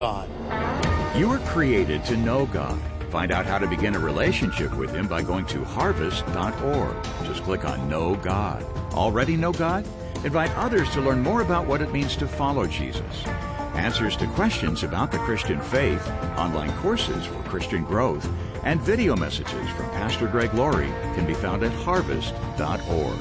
God. You were created to know God. Find out how to begin a relationship with Him by going to harvest.org. Just click on Know God. Already know God? Invite others to learn more about what it means to follow Jesus. Answers to questions about the Christian faith, online courses for Christian growth, and video messages from Pastor Greg Laurie can be found at harvest.org.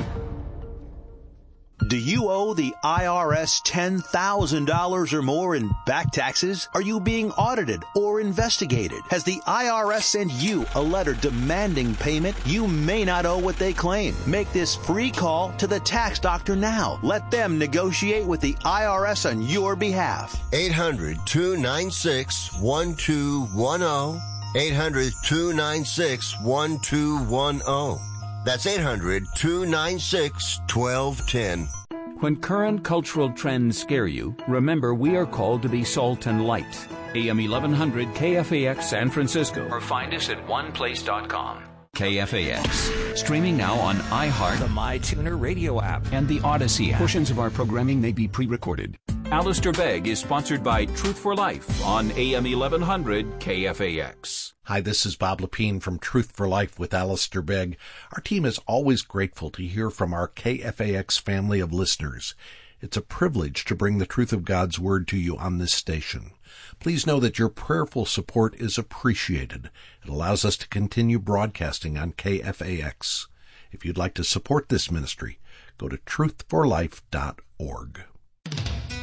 Do you owe the IRS $10,000 or more in back taxes? Are you being audited or investigated? Has the IRS sent you a letter demanding payment? You may not owe what they claim. Make this free call to the tax doctor now. Let them negotiate with the IRS on your behalf. 800-296-1210. 800-296-1210. That's 800-296-1210. When current cultural trends scare you, remember we are called to be salt and light. AM 1100 KFAX San Francisco, or find us at oneplace.com. KFAX, streaming now on iHeart, The MyTuner radio app, and the Odyssey app. Portions of our programming may be pre-recorded. Alistair Begg is sponsored by Truth for Life on AM 1100 KFAX. Hi, this is Bob Lepine from Truth for Life with Alistair Begg. Our team is always grateful to hear from our KFAX family of listeners. It's a privilege to bring the truth of God's Word to you on this station. Please know that your prayerful support is appreciated. It allows us to continue broadcasting on KFAX. If you'd like to support this ministry, go to truthforlife.org.